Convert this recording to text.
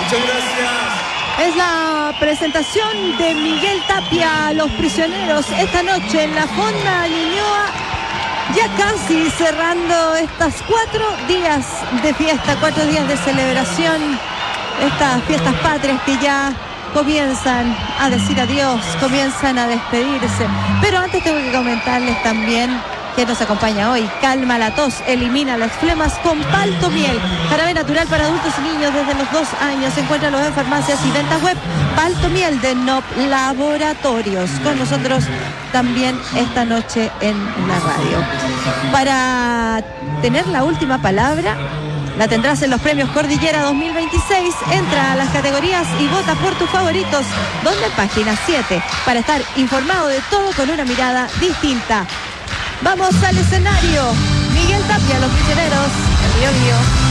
Muchas gracias. Es la presentación de Miguel Tapia a los prisioneros esta noche en la Fonda Ñuñoa, ya casi cerrando estos 4 días de fiesta, 4 días de celebración, estas fiestas patrias que ya comienzan a decir adiós, comienzan a despedirse. Pero antes tengo que comentarles también que nos acompaña hoy. Calma la tos, elimina las flemas con Palto Miel. Jarabe natural para adultos y niños desde los 2 años. Encuéntralos en farmacias y ventas web. Palto Miel de NOP Laboratorios. Con nosotros también esta noche en la radio. Para tener la última palabra, la tendrás en los premios Cordillera 2026. Entra a las categorías y vota por tus favoritos. Donde página 7. Para estar informado de todo con una mirada distinta. Vamos al escenario. Miguel Tapia, los prisioneros, el Río Mío.